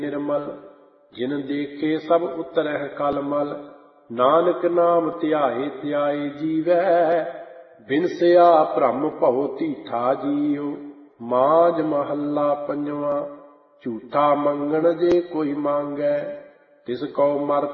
ਨਿਰਮਲ। ਜਿਨ ਦੇਖੇ ਸਭ ਉਤਰਹਿ ਕਲਮਲ। ਨਾਨਕ ਨਾਮ ਧਿਆਏ ਧਿਆਏ ਜੀਵੈ। ਬਿਨਸਿਆ ਭ੍ਰਮ ਭਉ ਧੀਠਾ ਜੀਉ। ਮਾਝ ਮਹੱਲਾ ਪੰਜਵਾਂ। ਝੂਠਾ ਮੰਗਣ ਜੇ ਕੋਈ ਮੰਗੈ ਤਿਸ ਕਉ ਮਰ